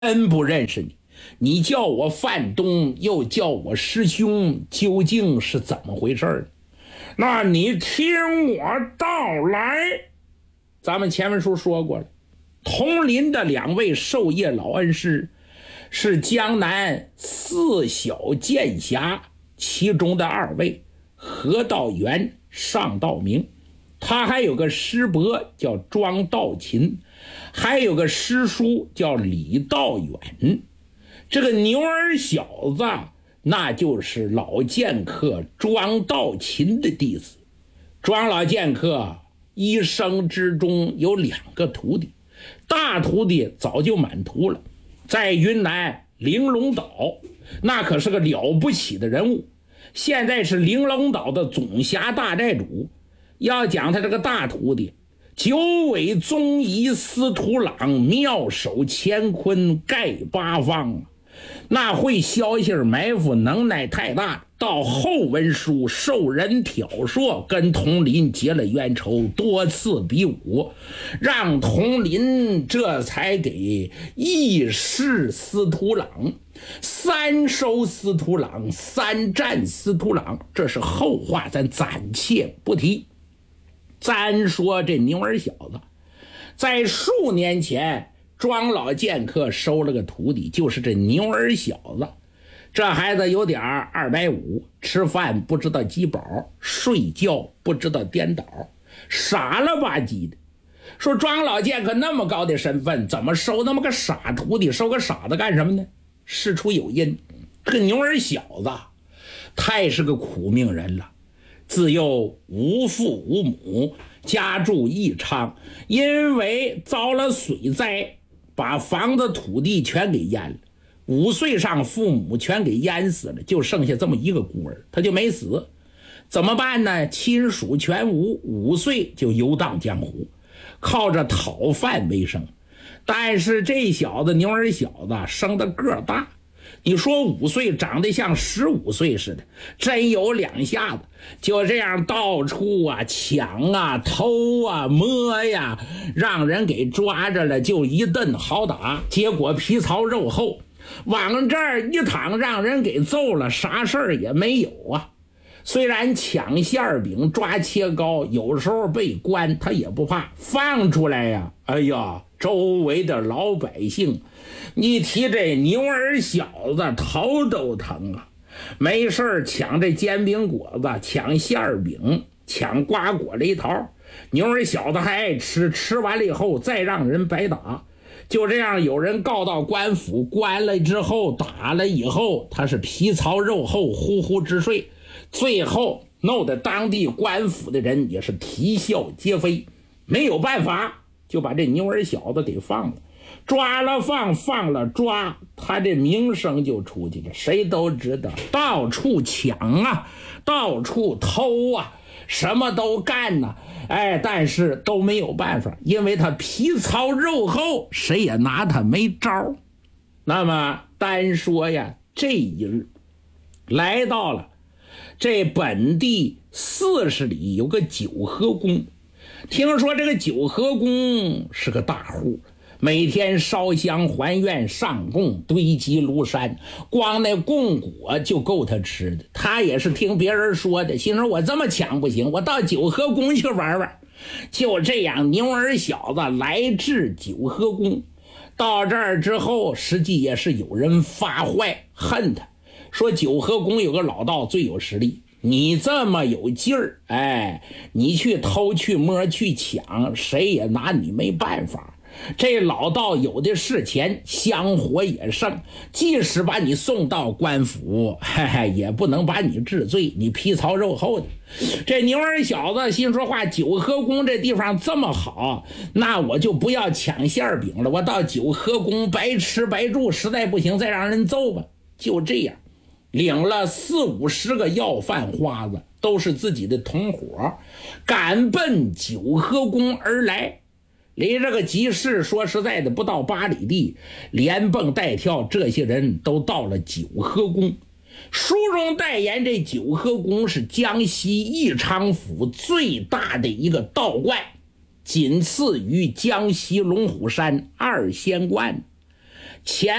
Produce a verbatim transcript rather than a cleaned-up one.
真不认识你，你叫我范东，又叫我师兄，究竟是怎么回事呢？那你听我道来。咱们前文书说过了，铜陵的两位授业老恩师是江南四小剑侠其中的二位，何道元、尚道明。他还有个师伯叫庄道勤，还有个师叔叫李道远。这个牛儿小子那就是老剑客庄道勤的弟子。庄老剑客一生之中有两个徒弟，大徒弟早就满徒了，在云南玲珑岛，那可是个了不起的人物，现在是玲珑岛的总辖大寨主。要讲他这个大徒弟，九尾宗仪司徒朗，妙手乾坤盖八方，那会消息埋伏能耐太大，到后文书受人挑唆，跟佟林结了冤仇，多次比武，让佟林这才给义释司徒朗，三收司徒朗，三战司徒朗，这是后话，咱暂且不提。咱说这牛儿小子在数年前庄老剑客收了个徒弟，就是这牛儿小子。这孩子有点二百五，吃饭不知道饥饱，睡觉不知道颠倒，傻了吧唧的。说庄老剑客那么高的身份，怎么收那么个傻徒弟？收个傻子干什么呢？事出有因，这个牛儿小子太是个苦命人了。自幼无父无母，家住义昌，因为遭了水灾，把房子土地全给淹了。五岁上父母全给淹死了，就剩下这么一个孤儿，他就没死。怎么办呢？亲属全无，五岁就游荡江湖，靠着讨饭为生。但是这小子牛儿小子生的个儿大，你说五岁长得像十五岁似的，真有两下子，就这样到处啊抢啊偷啊摸呀，让人给抓着了就一顿好打，结果皮糙肉厚，往这儿一躺让人给揍了，啥事儿也没有啊。虽然抢馅饼抓切糕，有时候被关他也不怕，放出来呀，哎呀，周围的老百姓你提这牛儿小子头都疼啊！没事抢这煎饼果子，抢馅饼，抢瓜果梨桃，牛儿小子还爱吃，吃完了以后再让人白打。就这样有人告到官府，关了之后打了以后，他是皮糙肉厚，呼呼直睡，最后弄得当地官府的人也是啼笑皆非，没有办法就把这牛儿小子给放了。抓了放，放了抓，他这名声就出去了，谁都知道到处抢啊，到处偷啊，什么都干呢、啊、哎，但是都没有办法，因为他皮糙肉厚，谁也拿他没招。那么单说呀，这一日来到了这本地四十里有个九河宫，听说这个九河宫是个大户，每天烧香还愿上供，堆积庐山，光那供果就够他吃的。他也是听别人说的，心说我这么强不行，我到九河宫去玩玩。就这样牛儿小子来至九河宫，到这儿之后实际也是有人发坏恨他，说九河宫有个老道最有实力，你这么有劲儿，哎，你去偷去摸去抢，谁也拿你没办法。这老道有的是钱，香火也盛，即使把你送到官府，嘿嘿，也不能把你治罪，你皮糙肉厚的。这牛儿小子心说话，九河宫这地方这么好，那我就不要抢馅饼了，我到九河宫白吃白住，实在不行再让人揍吧。就这样领了四五十个要饭花子，都是自己的同伙，赶奔九河宫而来。离这个集市说实在的不到八里地，连蹦带跳，这些人都到了九河宫。书中代言这九河宫是江西义昌府最大的一个道观，仅次于江西龙虎山二仙观。 前